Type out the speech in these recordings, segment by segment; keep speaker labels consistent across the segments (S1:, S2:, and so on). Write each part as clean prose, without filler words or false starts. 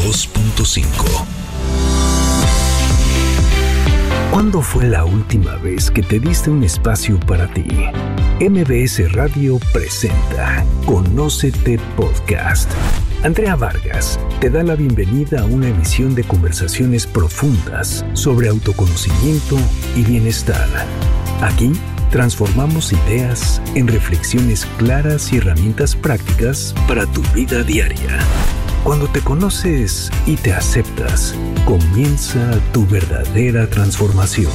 S1: 92.5.
S2: ¿Cuándo fue la última vez que te diste un espacio para ti? MBS Radio presenta Conócete Podcast. Andrea Vargas te da la bienvenida a una emisión de conversaciones profundas sobre autoconocimiento y bienestar. Aquí transformamos ideas en reflexiones claras y herramientas prácticas para tu vida diaria. Cuando te conoces y te aceptas, comienza tu verdadera transformación.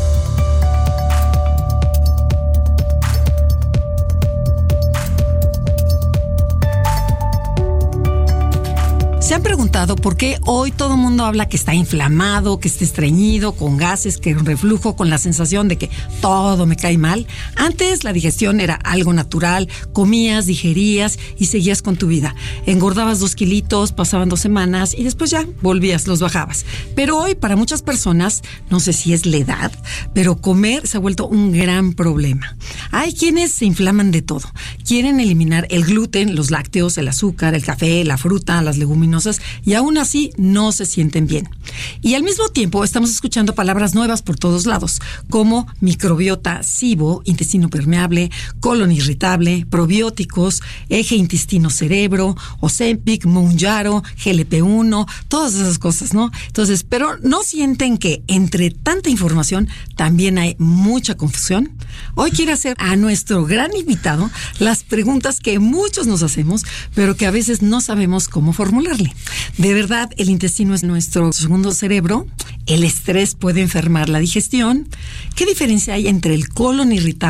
S3: ¿Se han preguntado por qué hoy todo el mundo habla que está inflamado, que está estreñido, con gases, que un reflujo, con la sensación de que todo me cae mal? Antes la digestión era algo natural, comías, digerías y seguías con tu vida. Engordabas 2 kilitos, pasaban 2 semanas y después ya volvías, los bajabas. Pero hoy para muchas personas, no sé si es la edad, pero comer se ha vuelto un gran problema. Hay quienes se inflaman de todo. Quieren eliminar el gluten, los lácteos, el azúcar, el café, la fruta, las leguminosas, y aún así no se sienten bien. Y al mismo tiempo estamos escuchando palabras nuevas por todos lados, como microbiota SIBO, intestino permeable, colon irritable, probióticos, eje intestino-cerebro, Ozempic, Mounjaro, GLP-1, todas esas cosas, ¿no? Entonces, pero ¿no sienten que entre tanta información también hay mucha confusión? Hoy quiero hacer a nuestro gran invitado las preguntas que muchos nos hacemos, pero que a veces no sabemos cómo formularle. De verdad, el intestino es nuestro segundo cerebro. El estrés puede enfermar la digestión. ¿Qué diferencia hay entre el colon irritable